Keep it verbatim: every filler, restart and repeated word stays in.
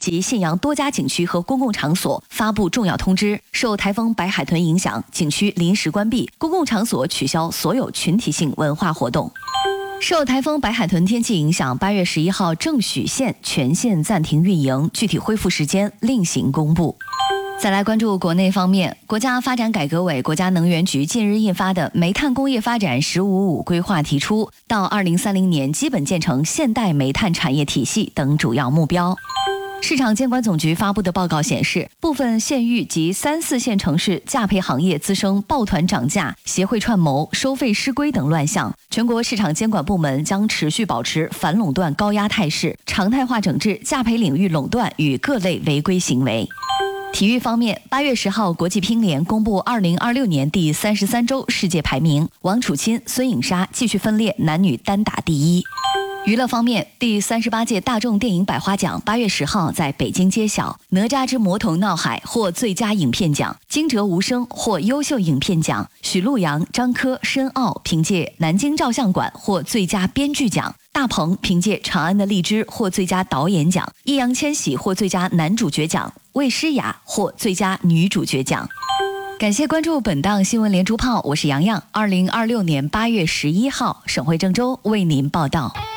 及信阳多家景区和公共场所发布重要通知，受台风白海豚影响，景区临时关闭，公共场所取消所有群体性文化活动。受台风白海豚天气影响，八月十一号正许县全线暂停运营，具体恢复时间另行公布。再来关注国内方面，国家发展改革委、国家能源局近日印发的《煤炭工业发展“十五五”规划》提出，到二零三零年基本建成现代煤炭产业体系等主要目标。市场监管总局发布的报告显示，部分县域及三四线城市价配行业滋生抱团涨价、协会串谋、收费失规等乱象，全国市场监管部门将持续保持反垄断高压态势，常态化整治价配领域垄断与各类违规行为。体育方面，八月十号，国际乒联公布二零二六年第三十三周世界排名，王楚钦、孙颖莎继续分列男女单打第一。娱乐方面，第三十八届大众电影百花奖八月十号在北京揭晓，《哪吒之魔童闹海》获最佳影片奖，《惊蛰无声》获优秀影片奖，许陆阳、张科、申奥凭借《南京照相馆》获最佳编剧奖，大鹏凭借《长安的荔枝》获最佳导演奖，易烊千玺获最佳男主角奖，魏诗雅获最佳女主角奖。感谢关注本档新闻连珠炮，我是洋洋。二零二六年八月十一号，省会郑州为您报道。